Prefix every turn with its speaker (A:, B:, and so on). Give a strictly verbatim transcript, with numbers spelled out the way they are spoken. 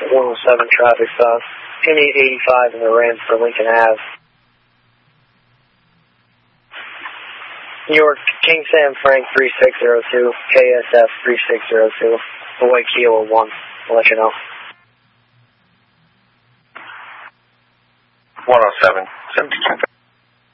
A: one oh seven traffic stop. ten eight eighty-five in the ramp for Lincoln Ave. New York, King Sam Frank three six zero two, K S F three six zero two, Hawaii Kilo one. I'll let you know.
B: one oh seven, seventy-two.